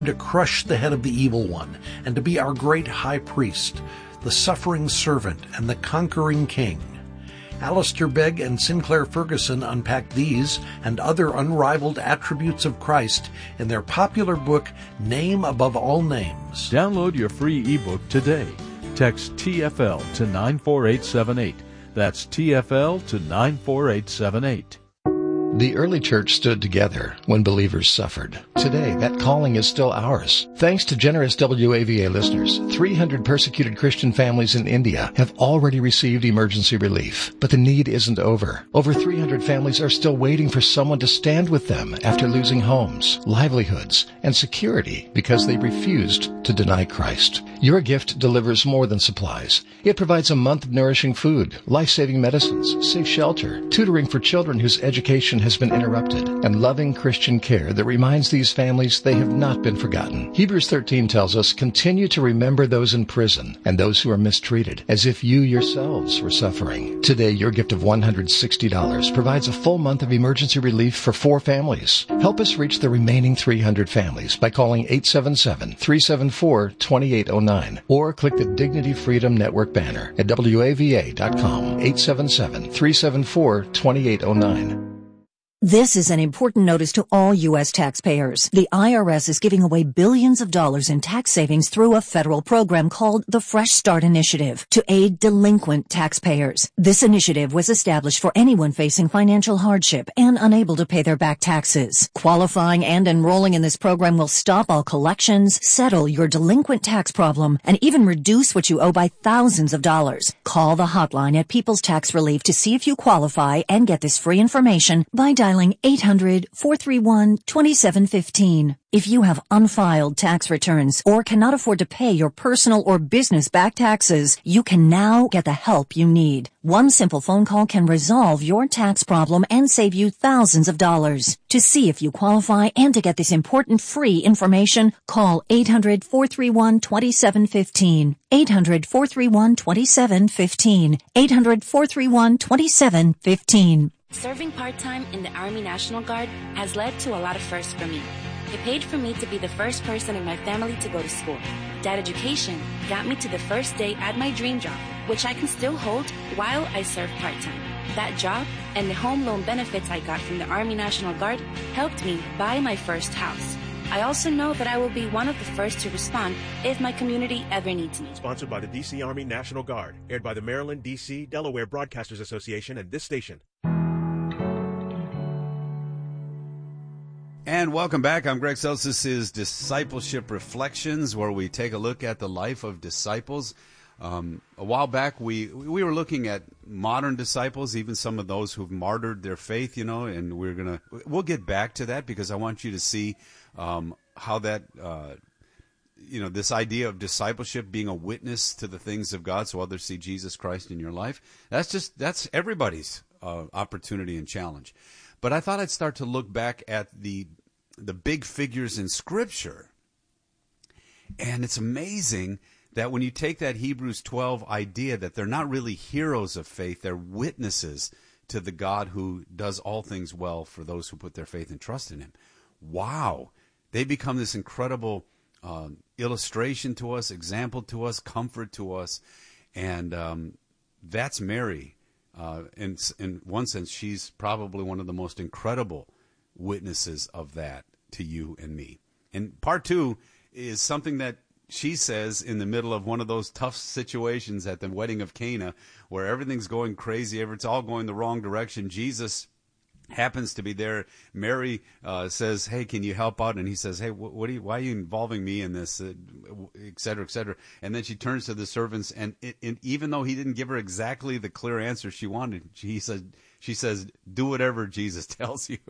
to crush the head of the evil one, and to be our great high priest, the suffering servant and the conquering king. Alistair Begg and Sinclair Ferguson unpack these and other unrivaled attributes of Christ in their popular book, Name Above All Names. Download your free ebook today. Text TFL to 94878. That's TFL to 94878. The early church stood together when believers suffered. Today, that calling is still ours. Thanks to generous WAVA listeners, 300 persecuted Christian families in India have already received emergency relief. But the need isn't over. Over 300 families are still waiting for someone to stand with them after losing homes, livelihoods, and security because they refused to deny Christ. Your gift delivers more than supplies. It provides a month of nourishing food, life-saving medicines, safe shelter, tutoring for children whose education has been interrupted, and loving Christian care that reminds these families they have not been forgotten. Hebrews 13 tells us, continue to remember those in prison and those who are mistreated, as if you yourselves were suffering. Today, your gift of $160 provides a full month of emergency relief for 4 families. Help us reach the remaining 300 families by calling 877-374-2809 or click the Dignity Freedom Network banner at WAVA.com, 877-374-2809. This is an important notice to all U.S. taxpayers. The IRS is giving away billions of dollars in tax savings through a federal program called the Fresh Start Initiative to aid delinquent taxpayers. This initiative was established for anyone facing financial hardship and unable to pay their back taxes. Qualifying and enrolling in this program will stop all collections, settle your delinquent tax problem, and even reduce what you owe by thousands of dollars. Call the hotline at People's Tax Relief to see if you qualify and get this free information by dialing 800-431-2715. If you have unfiled tax returns or cannot afford to pay your personal or business back taxes, you can now get the help you need. One simple phone call can resolve your tax problem and save you thousands of dollars. To see if you qualify and to get this important free information, call 800-431-2715. 800-431-2715. 800-431-2715. Serving part-time in the Army National Guard has led to a lot of firsts for me. It paid for me to be the first person in my family to go to school. That education got me to the first day at my dream job, which I can still hold while I serve part-time. That job and the home loan benefits I got from the Army National Guard helped me buy my first house. I also know that I will be one of the first to respond if my community ever needs me. Sponsored by the D.C. Army National Guard. Aired by the Maryland, D.C., Delaware Broadcasters Association and this station. And welcome back. I'm Greg Seltz. This is Discipleship Reflections, where we take a look at the life of disciples. A while back, we were looking at modern disciples, even some of those who've martyred their faith, and we'll get back to that because I want you to see how that, this idea of discipleship, being a witness to the things of God so others see Jesus Christ in your life, that's everybody's opportunity and challenge. But I thought I'd start to look back at the big figures in Scripture. And it's amazing that when you take that Hebrews 12 idea that they're not really heroes of faith, they're witnesses to the God who does all things well for those who put their faith and trust in Him. Wow. They become this incredible illustration to us, example to us, comfort to us. And that's Mary. In one sense, she's probably one of the most incredible witnesses of that to you and me. And part 2 is something that she says in the middle of one of those tough situations at the wedding of Cana, where everything's going crazy, it's all going the wrong direction. Jesus happens to be there. Mary says, "Hey, can you help out?" And he says, "Hey, why are you involving me in this?" Et cetera, et cetera. And then she turns to the servants, and even though he didn't give her exactly the clear answer she wanted, she says, "Do whatever Jesus tells you."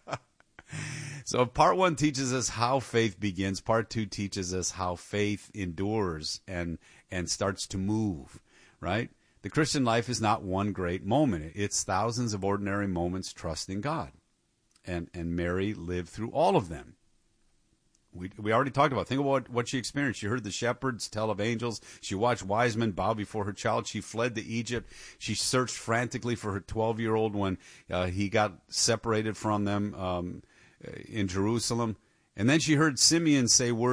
So part 1 teaches us how faith begins. Part 2 teaches us how faith endures and starts to move, right? The Christian life is not one great moment. It's thousands of ordinary moments trusting God. And Mary lived through all of them. We already talked about. Think about what she experienced. She heard the shepherds tell of angels. She watched wise men bow before her child. She fled to Egypt. She searched frantically for her 12-year-old when he got separated from them in Jerusalem. And then she heard Simeon say words